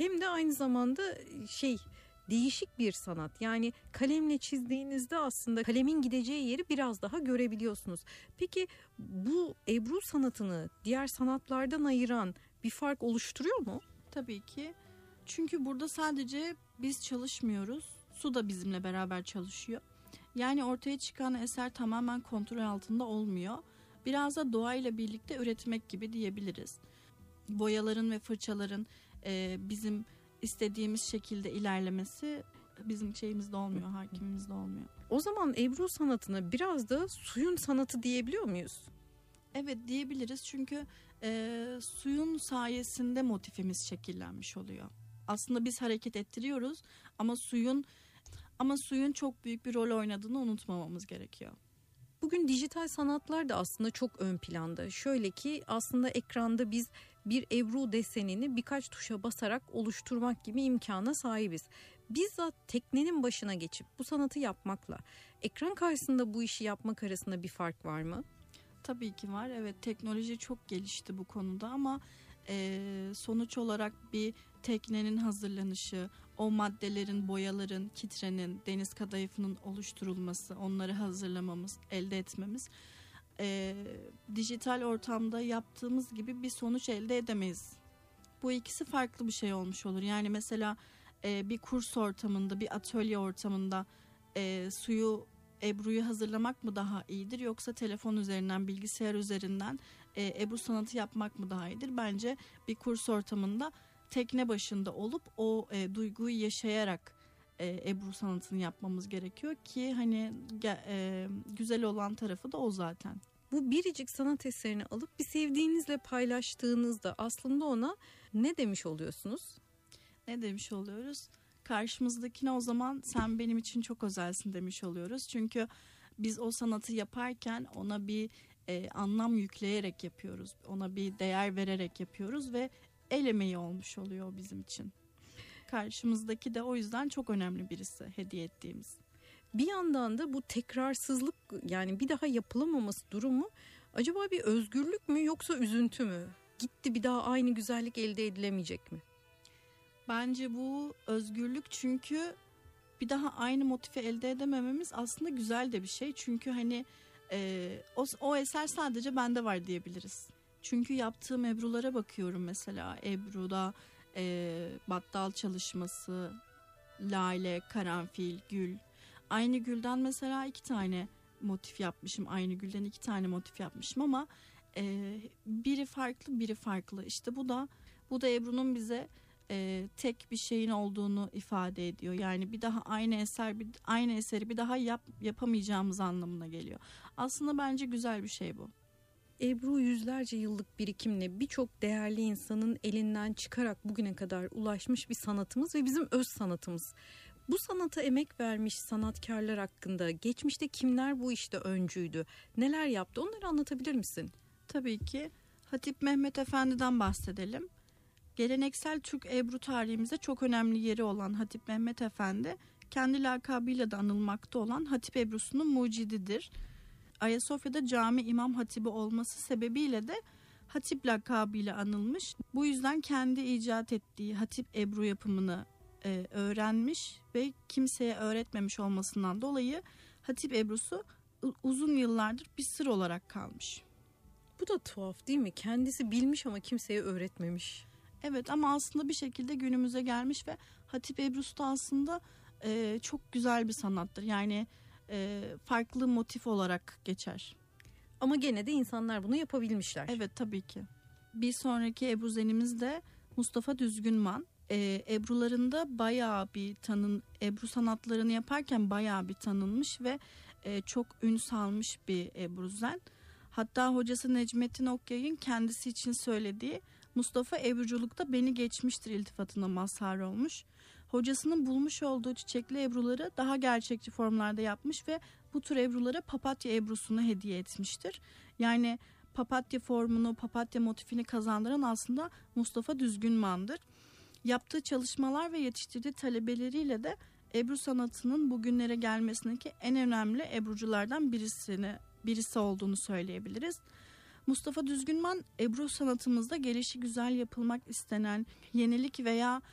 hem de aynı zamanda değişik bir sanat. Yani kalemle çizdiğinizde aslında kalemin gideceği yeri biraz daha görebiliyorsunuz. Peki bu Ebru sanatını diğer sanatlardan ayıran bir fark oluşturuyor mu? Tabii ki. Çünkü burada sadece biz çalışmıyoruz. Su da bizimle beraber çalışıyor. Yani ortaya çıkan eser tamamen kontrol altında olmuyor. Biraz da doğayla birlikte üretmek gibi diyebiliriz. Boyaların ve fırçaların bizim istediğimiz şekilde ilerlemesi bizim şeyimizde olmuyor, hakimimizde olmuyor. O zaman Ebru sanatına biraz da suyun sanatı diyebiliyor muyuz? Evet, diyebiliriz çünkü suyun sayesinde motifimiz şekillenmiş oluyor. Aslında biz hareket ettiriyoruz ama suyun çok büyük bir rol oynadığını unutmamamız gerekiyor. Bugün dijital sanatlar da aslında çok ön planda. Şöyle ki aslında ekranda biz bir Ebru desenini birkaç tuşa basarak oluşturmak gibi imkana sahibiz. Bizzat teknenin başına geçip bu sanatı yapmakla ekran karşısında bu işi yapmak arasında bir fark var mı? Tabii ki var. Evet, teknoloji çok gelişti bu konuda ama sonuç olarak bir teknenin hazırlanışı, o maddelerin, boyaların, kitrenin, deniz kadayıfının oluşturulması, onları hazırlamamız, elde etmemiz dijital ortamda yaptığımız gibi bir sonuç elde edemeyiz. Bu ikisi farklı bir şey olmuş olur. Yani mesela bir kurs ortamında, bir atölye ortamında Ebru'yu hazırlamak mı daha iyidir yoksa telefon üzerinden, bilgisayar üzerinden Ebru sanatı yapmak mı daha iyidir? Bence bir kurs ortamında tekne başında olup o duyguyu yaşayarak Ebru sanatını yapmamız gerekiyor ki hani güzel olan tarafı da o zaten. Bu biricik sanat eserini alıp bir sevdiğinizle paylaştığınızda aslında ona ne demiş oluyorsunuz? Ne demiş oluyoruz? Karşımızdakine o zaman sen benim için çok özelsin demiş oluyoruz. Çünkü biz o sanatı yaparken ona bir anlam yükleyerek yapıyoruz. Ona bir değer vererek yapıyoruz ve el emeği olmuş oluyor bizim için. Karşımızdaki de o yüzden çok önemli birisi hediye ettiğimiz. Bir yandan da bu tekrarsızlık, yani bir daha yapılamaması durumu acaba bir özgürlük mü yoksa üzüntü mü? Gitti, bir daha aynı güzellik elde edilemeyecek mi? Bence bu özgürlük, çünkü bir daha aynı motifi elde edemememiz aslında güzel de bir şey. Çünkü hani o eser sadece bende var diyebiliriz. Çünkü yaptığım Ebru'lara bakıyorum mesela. Ebru'da battal çalışması, lale, karanfil, gül. Aynı gülden mesela 2 tane motif yapmışım. Aynı gülden 2 tane motif yapmışım ama biri farklı, biri farklı. İşte bu da Ebru'nun bize tek bir şeyin olduğunu ifade ediyor. Yani bir daha aynı eseri bir daha yapamayacağımız anlamına geliyor. Aslında bence güzel bir şey bu. Ebru yüzlerce yıllık birikimle birçok değerli insanın elinden çıkarak bugüne kadar ulaşmış bir sanatımız ve bizim öz sanatımız. Bu sanata emek vermiş sanatkarlar hakkında geçmişte kimler bu işte öncüydü, neler yaptı, onları anlatabilir misin? Tabii ki. Hatip Mehmet Efendi'den bahsedelim. Geleneksel Türk Ebru tarihimizde çok önemli yeri olan Hatip Mehmet Efendi, kendi lakabıyla da anılmakta olan Hatip Ebru'sunun mucididir. Ayasofya'da cami imam hatibi olması sebebiyle de Hatip lakabıyla anılmış. Bu yüzden kendi icat ettiği Hatip Ebru yapımını öğrenmiş ve kimseye öğretmemiş olmasından dolayı Hatip Ebru'su uzun yıllardır bir sır olarak kalmış. Bu da tuhaf değil mi? Kendisi bilmiş ama kimseye öğretmemiş. Evet, ama aslında bir şekilde günümüze gelmiş ve Hatip Ebru'su da aslında çok güzel bir sanattır. Yani farklı motif olarak geçer. Ama gene de insanlar bunu yapabilmişler. Evet, tabii ki. Bir sonraki Ebru zenimiz de Mustafa Düzgünman. Ebrularında bayağı bir Ebru sanatlarını yaparken bayağı bir tanınmış ve çok ün salmış bir Ebru zen. Hatta hocası Necmettin Okyay'ın kendisi için söylediği Mustafa Ebruculukta beni geçmiştir iltifatına mazhar olmuş. Hocasının bulmuş olduğu çiçekli ebruları daha gerçekçi formlarda yapmış ve bu tür ebrulara papatya ebrusunu hediye etmiştir. Yani papatya formunu, papatya motifini kazandıran aslında Mustafa Düzgünman'dır. Yaptığı çalışmalar ve yetiştirdiği talebeleriyle de Ebru sanatının bugünlere gelmesindeki en önemli ebruculardan birisi olduğunu söyleyebiliriz. Mustafa Düzgünman, Ebru sanatımızda gelişi güzel yapılmak istenen, yenilik veya